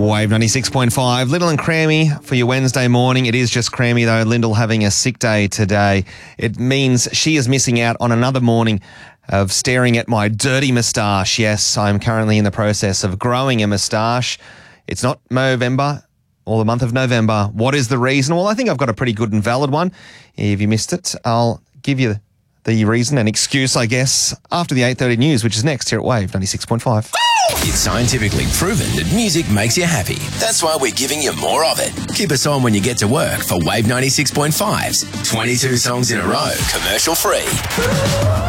Wave 96.5. Little and Crammy for your Wednesday morning. It is just Crammy though. Lyndall having a sick day today. It means she is missing out on another morning of staring at my dirty moustache. Yes, I'm currently in the process of growing a moustache. It's not Movember or the month of November. What is the reason? Well, I think I've got a pretty good and valid one. If you missed it, I'll give you the reason and excuse, I guess, after the 8:30 news, which is next here at Wave 96.5. It's scientifically proven that music makes you happy. That's why we're giving you more of it. Keep us on when you get to work for Wave 96.5's 22 songs in a row, commercial free.